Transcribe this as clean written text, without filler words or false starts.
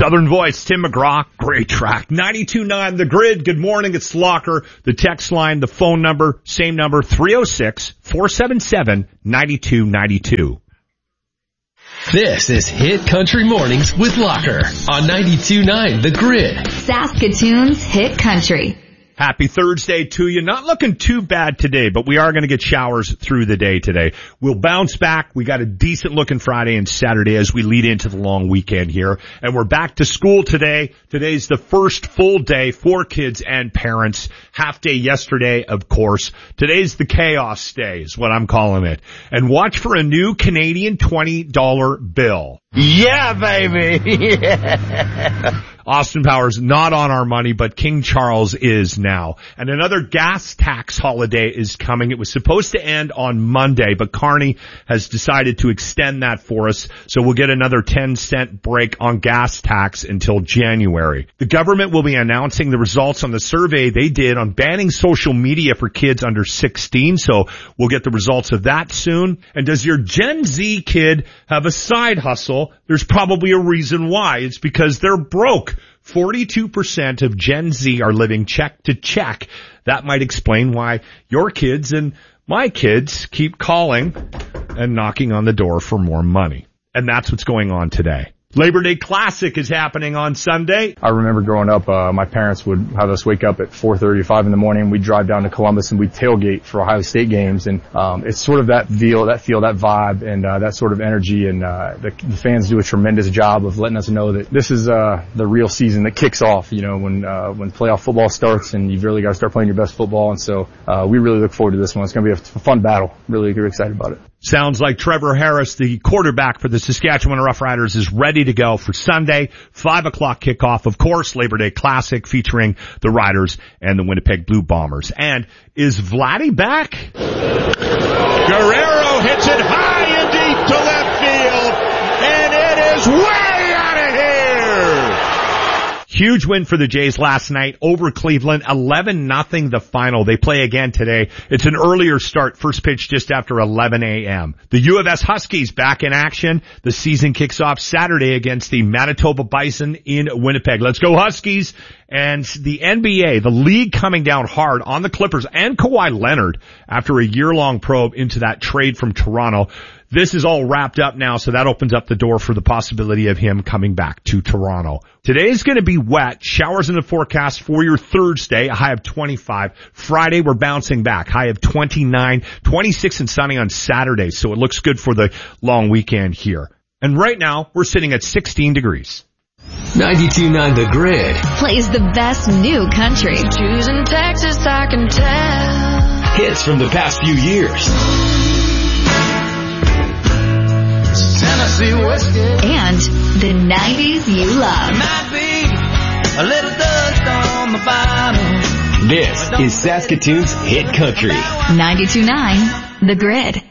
Southern Voice, Tim McGraw, great track. 92.9 The Grid, good morning, it's Locker. The text line, the phone number, same number, 306-477-9292. This is Hit Country Mornings with Locker on 92.9 The Grid. Saskatoon's Hit Country. Happy Thursday to you. Not looking too bad today, but we are going to get showers through the day today. We'll bounce back. We got a decent looking Friday and Saturday as we lead into the long weekend here. And we're back to school today. Today's the first full day for kids and parents. Half day yesterday, of course. Today's the chaos day is what I'm calling it. And watch for a new Canadian $20 bill. Yeah, baby. Yeah. Austin Powers not on our money, but King Charles is now. And another gas tax holiday is coming. It was supposed to end on Monday, but Carney has decided to extend that for us. So we'll get another 10-cent break on gas tax until January. The government will be announcing the results on the survey they did on banning social media for kids under 16. So we'll get the results of that soon. And does your Gen Z kid have a side hustle? There's probably a reason why. It's because they're broke. 42% of Gen Z are living check to check. That might explain why your kids and my kids keep calling and knocking on the door for more money. And that's what's going on today. Labor Day Classic is happening on Sunday. I remember growing up, my parents would have us wake up at 4:30, 5 in the morning. We'd drive down to Columbus and we'd tailgate for Ohio State games. And it's sort of that feel, that vibe, and that sort of energy. And the fans do a tremendous job of letting us know that this is the real season that kicks off. You know, when playoff football starts, and you've really got to start playing your best football. And so we really look forward to this one. It's going to be a fun battle. Really excited about it. Sounds like Trevor Harris, the quarterback for the Saskatchewan Roughriders, is ready to go for Sunday, 5 o'clock kickoff. Of course, Labor Day Classic featuring the Riders and the Winnipeg Blue Bombers. And is Vladdy back? Guerrero hits it high and deep to left field, and it is way out of here! Huge win for the Jays last night over Cleveland, 11-0 the final. They play again today. It's an earlier start, first pitch just after 11 a.m. The U of S Huskies back in action. The season kicks off Saturday against the Manitoba Bison in Winnipeg. Let's go Huskies. And the NBA, the league coming down hard on the Clippers and Kawhi Leonard after a year-long probe into that trade from Toronto. This is all wrapped up now, so that opens up the door for the possibility of him coming back to Toronto. Today's going to be wet. Showers in the forecast for your Thursday, a high of 25. Friday, we're bouncing back, high of 29, 26 and sunny on Saturday, so it looks good for the long weekend here. And right now, we're sitting at 16 degrees. 92.9 The Grid Plays the best new country. Choosing Texas, I can tell. hits from the past few years. Tennessee whiskey. And the 90s you love. Might be a little dust on the bottom. This is Saskatoon's Hit Country. 92.9 The Grid.